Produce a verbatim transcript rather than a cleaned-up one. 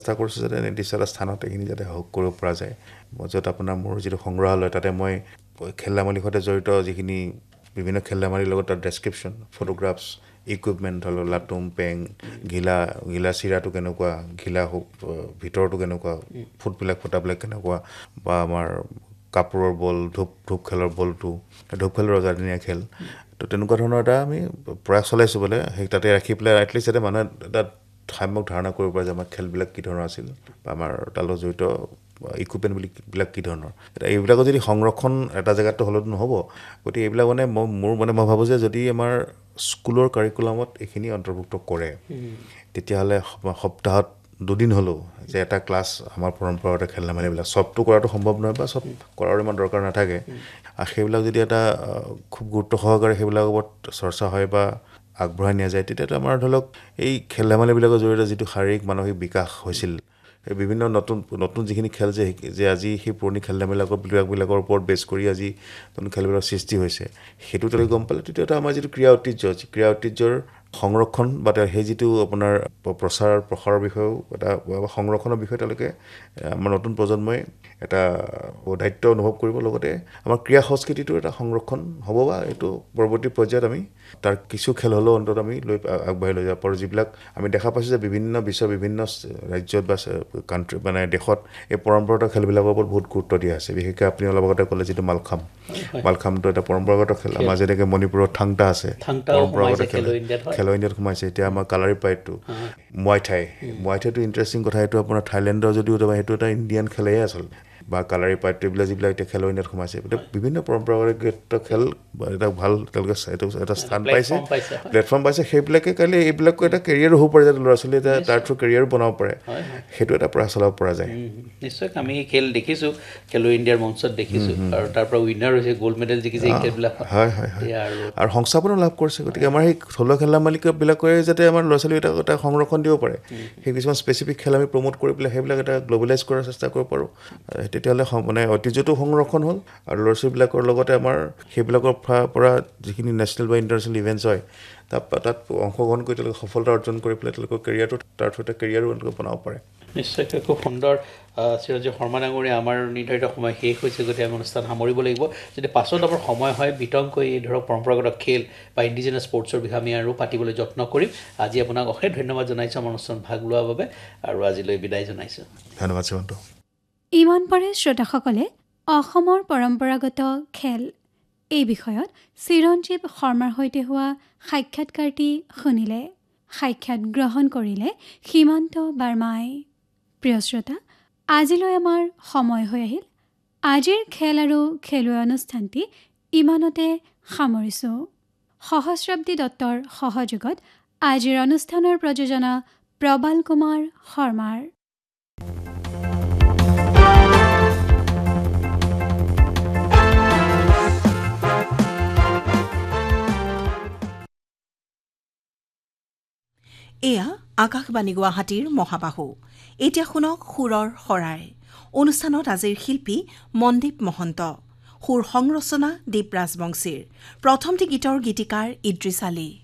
চেষ্টা কৰিছোঁ যাতে নিৰ্দিষ্ট এটা স্থানত এইখিনি যাতে হওক কৰিব পৰা যায় য'ত আপোনাৰ মোৰ যিটো সংগ্ৰহালয় তাতে মই খেল ধেমালিৰ সৈতে জড়িত যিখিনি বিভিন্ন খেল ধেমালিৰ লগত তাৰ ডেছক্ৰিপশ্যন ফটোগ্ৰাফছ ইকুইপমেণ্ট ধৰি লওক লাটুম পেং ঘিলা ঘিলা চিৰাটো কেনেকুৱা ঘিলা ভিতৰটো কেনেকুৱা ফুটবিলাক ফুটাবিলাক কেনেকুৱা বা আমাৰ কাপোৰৰ বল ধূপ ধূপ খেলৰ বলটো ধূপ খেলৰ ৰজাদিনীয়া খেল তো তেনেকুৱা ধৰণৰ এটা আমি প্ৰয়াস চলাইছোঁ বোলে সেই তাতে ৰাখি পেলাই এটলিষ্ট যাতে মানুহে এটা সাম্যক ধাৰণা কৰিব পাৰে যে আমাৰ খেলবিলাক কি ধৰণৰ আছিল বা আমাৰ তাৰ লগত জড়িত ইকুইপমেণ্ট বিলাক কি ধৰণৰ এইবিলাকৰ যদি সংৰক্ষণ এটা জেগাতো হ'লেতো নহ'ব গতিকে এইবিলাক মানে মই মোৰ মানে মই ভাবোঁ যে যদি আমাৰ স্কুলৰ কাৰিকুলামত এইখিনি অন্তৰ্ভুক্ত কৰে তেতিয়াহ'লে সপ্তাহত দুদিন হ'লেও যে এটা ক্লাছ আমাৰ পৰম্পৰাগত খেল ধেমালিবিলাক চবটো কৰাটো সম্ভৱ নহয় বা চব কৰাৰ ইমান দৰকাৰ নাথাকে আৰু সেইবিলাক যদি এটা খুব গুৰুত্ব সহকাৰে সেইবিলাকৰ ওপৰত চৰ্চা হয় বা আগবঢ়াই নিয়া যায় তেতিয়াতো আমাৰ ধৰি লওক এই খেল ধেমালিবিলাকৰ জৰিয়তে যিটো শাৰীৰিক মানসিক বিকাশ হৈছিল এই বিভিন্ন নতুন নতুন যিখিনি খেল যে যে আজি সেই পুৰণি খেল ধেমালিবিলাকৰ বিলাকবিলাকৰ ওপৰত বেছ কৰি আজি নতুন খেলবিলাকৰ সৃষ্টি হৈছে সেইটো যদি গম পালে তেতিয়াতো আমাৰ যিটো ক্ৰীড়া ঐতিহ্য ক্ৰীড়া ঐতিহ্যৰ সংৰক্ষণ বা সেই যিটো আপোনাৰ প্ৰচাৰ প্ৰসাৰৰ বিষয়েও এটা সংৰক্ষণৰ বিষয়ে তেওঁলোকে আমাৰ নতুন প্ৰজন্মই এটা দায়িত্ব অনুভৱ কৰিব লগতে আমাৰ ক্ৰীড়া সংস্কৃতিটো এটা সংৰক্ষণ হ'ব বা এইটো পৰৱৰ্তী পৰ্যায়ত আমি তাৰ কিছু খেল হ'লেও অন্তত আমি লৈ আগবাঢ়ি লৈ যাব পাৰোঁ যিবিলাক আমি দেখা পাইছোঁ যে বিভিন্ন বিশ্বৰ বিভিন্ন ৰাজ্যত বা কাণ্ট্ৰি মানে দেশত এই পৰম্পৰাগত খেলবিলাকৰ ওপৰত বহুত গুৰুত্ব দিয়া আছে বিশেষকৈ আপুনি অলপ আগতে ক'লে যিটো মালখাম মালখামটো এটা পৰম্পৰাগত খেল আমাৰ যেনেকৈ মণিপুৰত থাংটা আছে পৰম্পৰাগত খেল খেলো ইণ্ডিয়াত সোমাইছে এতিয়া আমাৰ কালাৰী পাইটটো মুৱাই থাই মুৱাই থাইটো ইণ্টাৰেষ্টিং কথা এইটো আপোনাৰ থাইলেণ্ডৰ যদিও সেইটো এটা ইণ্ডিয়ান খেলেই আচলতে বা কালাৰী পাইটটো এইবিলাক যিবিলাক এতিয়া খেলো ইণ্ডিয়াত সোমাইছে বিভিন্ন পৰম্পৰাগত খেল এটা ভাল তেওঁলোকে এইটো এটা স্থান পাইছে প্লেটফৰ্ম পাইছে সেইবিলাকে কালি এইবিলাকো এটা কেৰিয়াৰ হ'ব পাৰে যাতে ল'ৰা ছোৱালী এটা তাৰ থ্ৰু কেৰিয়াৰ বনাব পাৰে সেইটো এটা প্ৰয়াস চলাব পৰা যায় নিশ্চয় আমি খেল দেখিছোঁ খেলো ইণ্ডিয়াৰ মঞ্চত দেখিছোঁ আৰু তাৰ পৰা উইনাৰ হৈছে গ'ল্ড মেডেল জিকিছে এই খেলবিলাক হয় হয় আৰু সংস্থাপনো লাভ কৰিছে গতিকে আমাৰ সেই থলুৱা খেল ধেমালিবিলাকৰে যাতে আমাৰ ল'ৰা ছোৱালী এটা এটা সংৰক্ষণ দিব পাৰে সেই কিছুমান স্পেচিফিক খেল আমি প্ৰমোট কৰি পেলাই সেইবিলাক এটা গ্ল'বেলাইজ কৰাৰ চেষ্টা কৰিব পাৰোঁ তেতিয়াহ'লে মানে ঐতিহ্যটো সংৰক্ষণ হ'ল আৰু ল'ৰা ছোৱালীবিলাকৰ লগতে আমাৰ সেইবিলাকৰ পৰা যিখিনি নেশ্যনেল বা ইণ্টাৰনেশ্যনেল ইভেণ্টছ হয় তাত তাত অংশগ্ৰহণ কৰি তেওঁলোকে সফলতা অৰ্জন কৰি পেলাই তেওঁলোকৰ কেৰিয়াৰটো তাৰ থ্ৰুতে কেৰিয়াৰো তেওঁলোকে বনাব পাৰে নিশ্চয়কৈ খুব সুন্দৰ চিৰঞ্জীৱ শৰ্মা ডাঙৰীয়া আমাৰ নিৰ্ধাৰিত সময় শেষ হৈছে গতিকে আমি অনুষ্ঠান সামৰিব লাগিব যদি পাছত আমাৰ সময় হয় বিতংকৈ এই ধৰক পৰম্পৰাগত খেল বা ইণ্ডিজিনাছ স্পৰ্টছৰ বিষয়ে আমি আৰু পাতিবলৈ যত্ন কৰিম আজি আপোনাক অশেষ ধন্যবাদ জনাইছোঁ আমাৰ অনুষ্ঠান ভাগ লোৱাৰ বাবে আৰু আজিলৈ বিদায় জনাইছোঁ ধন্যবাদ শ্ৰীমন্ত ইমান পাৰে শ্ৰোতাসকলে অসমৰ পৰম্পৰাগত খেল এই বিষয়ত চিৰঞ্জীৱ শৰ্মাৰ সৈতে হোৱা সাক্ষাৎকাৰটি শুনিলে সাক্ষাৎ গ্ৰহণ কৰিলে সীমান্ত বাৰ্মাই প্ৰিয় শ্ৰোতা আজিলৈ আমাৰ সময় হৈ আহিল আজিৰ খেল আৰু খেলুৱৈ অনুষ্ঠানটি ইমানতে সামৰিছোঁ সহস্ৰাব্দী দত্তৰ সহযোগত আজিৰ অনুষ্ঠানৰ প্ৰযোজনা প্ৰবাল কুমাৰ শৰ্মাৰ এয়া আকাশবাণী গুৱাহাটীৰ মহাবাহু এতিয়া শুনক সুৰৰ শৰাই অনুষ্ঠানত আজিৰ শিল্পী মনদীপ মহন্ত সুৰ সংৰচনা দীপ ৰাজবংশীৰ প্ৰথমটি গীতৰ গীতিকাৰ ইদ্ৰিছ আলী